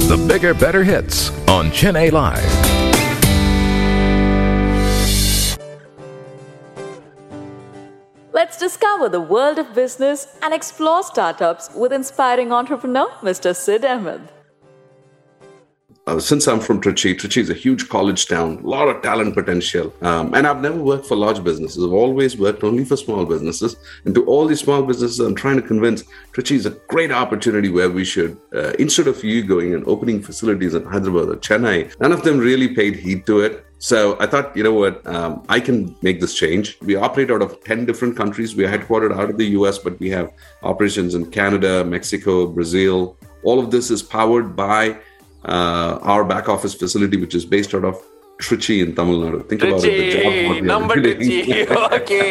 The bigger, better hits on Chennai Live. Let's discover the world of business and explore startups with inspiring entrepreneur Mr. Sid Ahmed. Since I'm from Trichy is a huge college town, a lot of talent potential. And I've never worked for large businesses. I've always worked only for small businesses. And to all these small businesses, I'm trying to convince Trichy is a great opportunity where we should, instead of you going and opening facilities in Hyderabad or Chennai, none of them really paid heed to it. So I thought, you know what, I can make this change. We operate out of 10 different countries. We are headquartered out of the US, but we have operations in Canada, Mexico, Brazil. All of this is powered by our back office facility, which is based out of Trichy in Tamil Nadu. Think about it. The job Trichy, number Trichy. Okay.